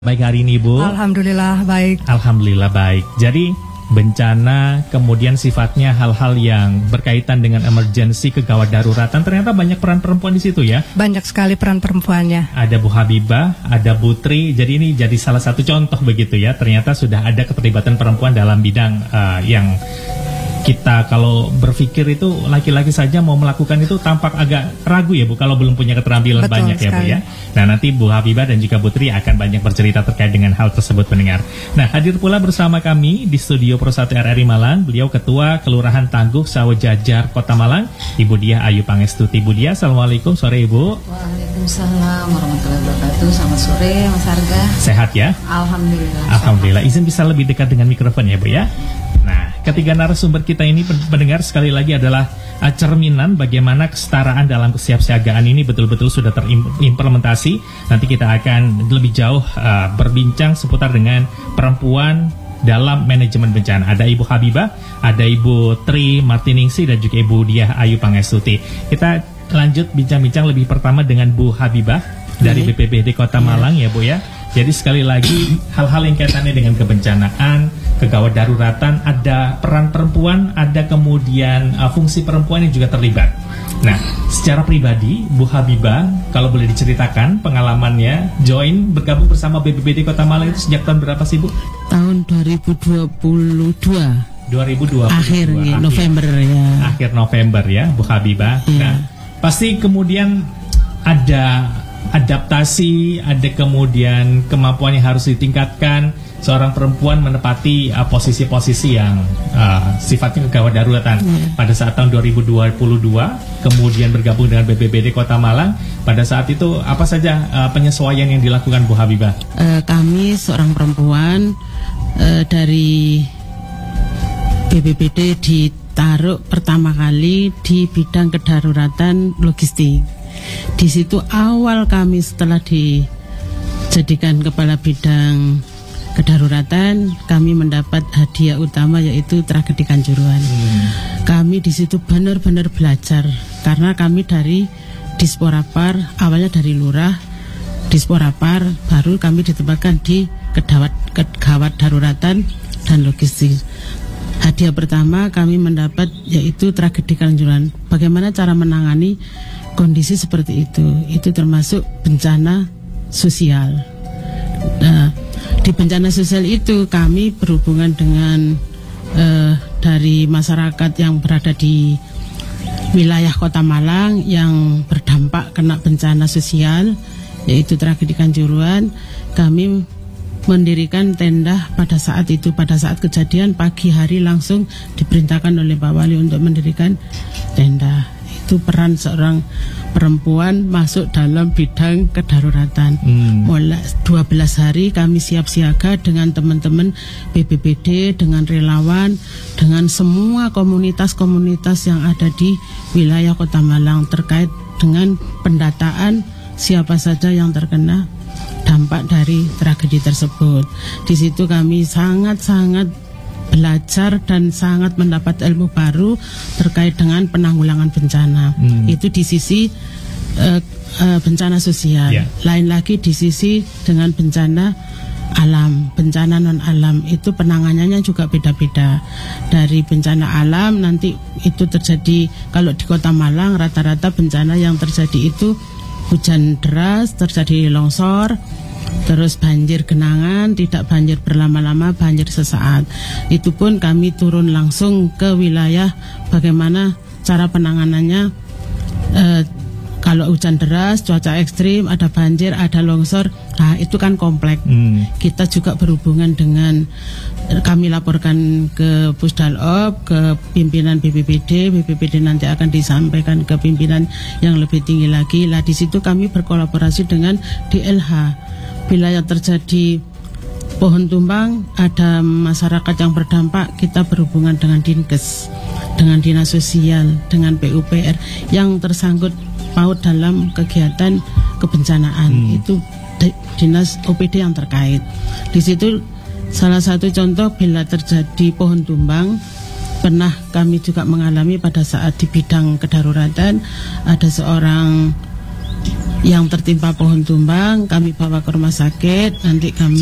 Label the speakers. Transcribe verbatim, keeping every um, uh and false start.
Speaker 1: Baik hari ini Bu.
Speaker 2: Alhamdulillah baik.
Speaker 1: Alhamdulillah baik. Jadi bencana kemudian sifatnya hal-hal yang berkaitan dengan emergensi, kegawat daruratan, ternyata banyak peran perempuan di situ ya.
Speaker 2: Banyak sekali peran perempuannya.
Speaker 1: Ada Bu Habibah, ada Bu Tri. Jadi ini jadi salah satu contoh begitu ya. Ternyata sudah ada keterlibatan perempuan dalam bidang uh, yang kita kalau berpikir itu laki-laki saja mau melakukan itu tampak agak ragu ya Bu, kalau belum punya keterampilan. Betul banyak sekali. Ya Bu ya. Nah nanti Bu Habibah dan juga Bu Tri akan banyak bercerita terkait dengan hal tersebut pendengar. Nah hadir pula bersama kami di studio Pro satu R R I Malang, beliau Ketua Kelurahan Tangguh Sawojajar Kota Malang, Ibu Diah Ayu Pangestuti. Ibu Diah, Assalamualaikum, sore Ibu.
Speaker 3: Waalaikumsalam warahmatullahi wabarakatuh. Selamat sore Mas Arga.
Speaker 1: Sehat ya?
Speaker 3: Alhamdulillah.
Speaker 1: Alhamdulillah. Izin bisa lebih dekat dengan mikrofon ya Bu ya. Nah, ketiga narasumber kita ini pendengar sekali lagi adalah uh, cerminan bagaimana kesetaraan dalam kesiapsiagaan ini betul-betul sudah terimplementasi. Nanti kita akan lebih jauh uh, berbincang seputar dengan perempuan dalam manajemen bencana. Ada Ibu Habibah, ada Ibu Tri Martiningsi, dan juga Ibu Diah Ayu Pangestuti. Kita lanjut bincang-bincang lebih pertama dengan Bu Habibah dari B P B D Kota Malang ya Bu ya. Jadi sekali lagi hal-hal yang kaitannya dengan kebencanaan, kegawat daruratan, ada peran perempuan, ada kemudian uh, fungsi perempuan yang juga terlibat. Nah, secara pribadi Bu Habibah, kalau boleh diceritakan pengalamannya join bergabung bersama B P B D Kota Malang itu sejak tahun berapa sih Bu?
Speaker 3: Tahun dua ribu dua puluh dua.
Speaker 1: dua ribu dua puluh dua.
Speaker 3: Akhir, akhir November ya.
Speaker 1: Akhir November ya Bu Habibah. Ya. Nah, pasti kemudian ada adaptasi, ada kemudian kemampuan yang harus ditingkatkan seorang perempuan menepati uh, posisi-posisi yang uh, sifatnya kegawat daruratan. Yeah. Pada saat tahun dua ribu dua puluh dua kemudian bergabung dengan B P B D Kota Malang. Pada saat itu apa saja uh, penyesuaian yang dilakukan Bu Habibah?
Speaker 3: Uh, kami seorang perempuan uh, dari B P B D ditaruh pertama kali di bidang kedaruratan logistik. Di situ awal kami setelah dijadikan kepala bidang kedaruratan, kami mendapat hadiah utama yaitu tragedi Kanjuruhan. Hmm. Kami di situ benar-benar belajar karena kami dari Disporapar, awalnya dari Lurah, Disporapar, baru kami ditempatkan di kedawat, kegawat daruratan dan logistik. Hadiah pertama kami mendapat yaitu tragedi Kanjuruhan. Bagaimana cara menangani kondisi seperti itu? Itu termasuk bencana sosial. Nah, di bencana sosial itu kami berhubungan dengan uh, dari masyarakat yang berada di wilayah Kota Malang yang berdampak kena bencana sosial, yaitu tragedi Kanjuruhan. Kami mendirikan tenda pada saat itu, pada saat kejadian pagi hari langsung diperintahkan oleh Pak Wali untuk mendirikan tenda. Itu peran seorang perempuan masuk dalam bidang kedaruratan. Hmm. Mulai dua belas hari kami siap siaga dengan teman-teman B P B D, dengan relawan, dengan semua komunitas-komunitas yang ada di wilayah Kota Malang terkait dengan pendataan siapa saja yang terkena dampak dari tragedi tersebut. Di situ kami sangat-sangat belajar dan sangat mendapat ilmu baru terkait dengan penanggulangan bencana. Hmm. Itu di sisi uh, uh, bencana sosial. Yeah. Lain lagi di sisi dengan bencana alam, bencana non alam itu penanganannya juga beda-beda. Dari bencana alam nanti itu terjadi, kalau di Kota Malang rata-rata bencana yang terjadi itu hujan deras, terjadi longsor, terus banjir genangan, tidak banjir berlama-lama, banjir sesaat. Itu pun kami turun langsung ke wilayah bagaimana cara penanganannya. E, kalau hujan deras, cuaca ekstrim, ada banjir, ada longsor, nah itu kan kompleks. Hmm. Kita juga berhubungan dengan, kami laporkan ke Pusdalop, ke pimpinan B P B D, B P B D nanti akan disampaikan ke pimpinan yang lebih tinggi lagi. Lah di situ kami berkolaborasi dengan D L H. Bila yang terjadi pohon tumbang, ada masyarakat yang berdampak, kita berhubungan dengan Dinkes, dengan Dinas Sosial, dengan P U P R yang tersangkut paut dalam kegiatan kebencanaan. Hmm. Itu Dinas O P D yang terkait. Di situ salah satu contoh bila terjadi pohon tumbang, pernah kami juga mengalami pada saat di bidang kedaruratan, ada seorang yang tertimpa pohon tumbang kami bawa ke rumah sakit, nanti kami